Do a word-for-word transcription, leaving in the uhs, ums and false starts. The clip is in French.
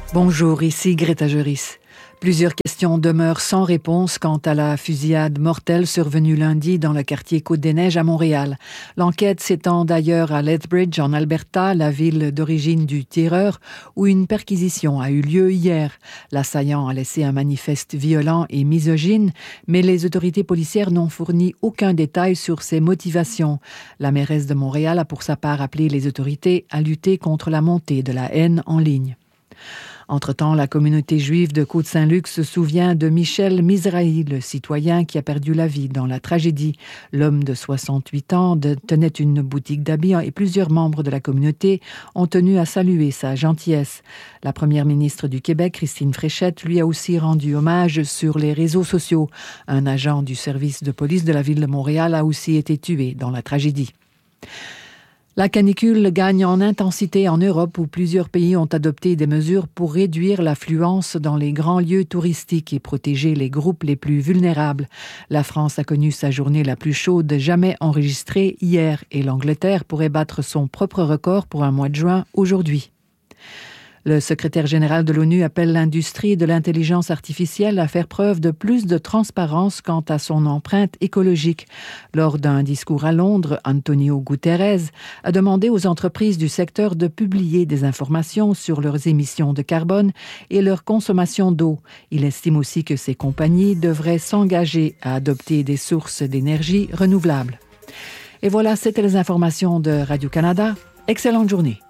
Bonjour, ici Greta Joris. Plusieurs questions demeurent sans réponse quant à la fusillade mortelle survenue lundi dans le quartier Côte-des-Neiges à Montréal. L'enquête s'étend d'ailleurs à Lethbridge en Alberta, la ville d'origine du tireur, où une perquisition a eu lieu hier. L'assaillant a laissé un manifeste violent et misogyne, mais les autorités policières n'ont fourni aucun détail sur ses motivations. La mairesse de Montréal a pour sa part appelé les autorités à lutter contre la montée de la haine en ligne. Entre-temps, la communauté juive de Côte-Saint-Luc se souvient de Michel Mizrahi, le citoyen qui a perdu la vie dans la tragédie. L'homme de soixante-huit ans de, tenait une boutique d'habits et plusieurs membres de la communauté ont tenu à saluer sa gentillesse. La première ministre du Québec, Christine Fréchette, lui a aussi rendu hommage sur les réseaux sociaux. Un agent du service de police de la ville de Montréal a aussi été tué dans la tragédie. La canicule gagne en intensité en Europe où plusieurs pays ont adopté des mesures pour réduire l'affluence dans les grands lieux touristiques et protéger les groupes les plus vulnérables. La France a connu sa journée la plus chaude jamais enregistrée hier et l'Angleterre pourrait battre son propre record pour un mois de juin aujourd'hui. Le secrétaire général de l'ONU appelle l'industrie de l'intelligence artificielle à faire preuve de plus de transparence quant à son empreinte écologique. Lors d'un discours à Londres, Antonio Guterres a demandé aux entreprises du secteur de publier des informations sur leurs émissions de carbone et leur consommation d'eau. Il estime aussi que ces compagnies devraient s'engager à adopter des sources d'énergie renouvelables. Et voilà, c'était les informations de Radio-Canada. Excellente journée.